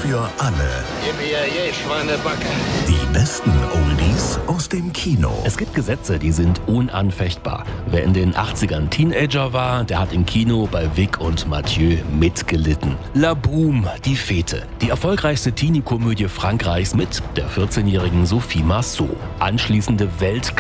für alle. Yippie, Schweinebacke. Die besten Oldies aus dem Kino. Es gibt Gesetze, die sind unanfechtbar. Wer in den 80ern Teenager war, der hat im Kino bei Vic und Mathieu mitgelitten. La Boum, die Fete. Die erfolgreichste Teenie-Komödie Frankreichs mit der 14-jährigen Sophie Marceau. Anschließende